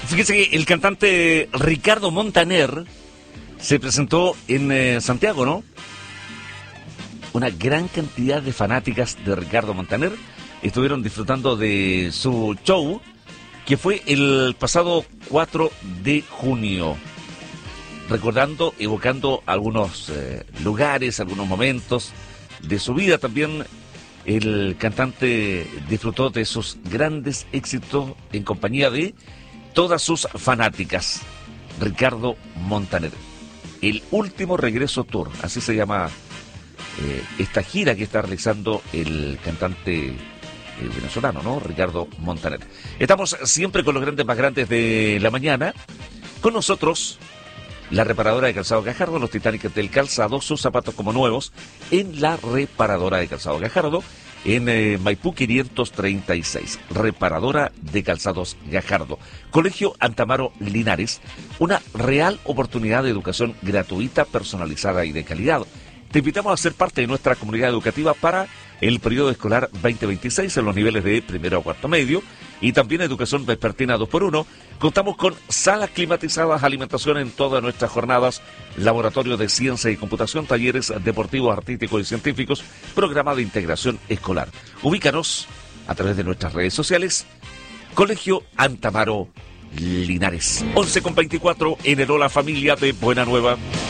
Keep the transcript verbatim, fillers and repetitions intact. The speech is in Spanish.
Fíjese que el cantante Ricardo Montaner se presentó en eh, Santiago, ¿no? Una gran cantidad de fanáticas de Ricardo Montaner estuvieron disfrutando de su show, que fue el pasado cuatro de junio. Recordando, evocando algunos eh, lugares, algunos momentos de su vida. También el cantante disfrutó de sus grandes éxitos en compañía de todas sus fanáticas. Ricardo Montaner. El último regreso tour, así se llama eh, esta gira que está realizando el cantante eh, venezolano, ¿no? Ricardo Montaner. Estamos siempre con los grandes más grandes de la mañana. Con nosotros, la reparadora de calzado Gajardo, los Titanes del calzado, sus zapatos como nuevos, en la reparadora de calzado Gajardo, en eh, Maipú quinientos treinta y seis. Reparadora de calzados Gajardo. Colegio Antamaro Linares, una real oportunidad de educación gratuita, personalizada y de calidad. Te invitamos a ser parte de nuestra comunidad educativa para el periodo escolar veinte veintiséis en los niveles de primero a cuarto medio y también educación vespertina dos por uno. Contamos con salas climatizadas, alimentación en todas nuestras jornadas, laboratorio de ciencia y computación, talleres deportivos, artísticos y científicos, programa de integración escolar. Ubícanos a través de nuestras redes sociales, Colegio Antamaro Linares. once con veinticuatro en el Hola Familia de Buena Nueva.